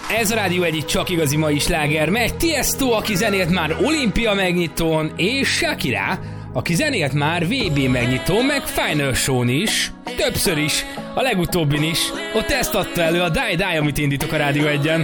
Ez a Rádió egyik csak igazi mai sláger, megy Tiesto, aki zenélt már olimpia megnyitón, és Shakira, aki zenélt már VB megnyitón, meg Final Show-n is, többször is, a legutóbbin is. Ott ezt adta elő a Die Die, amit indítok a Rádió 1-en.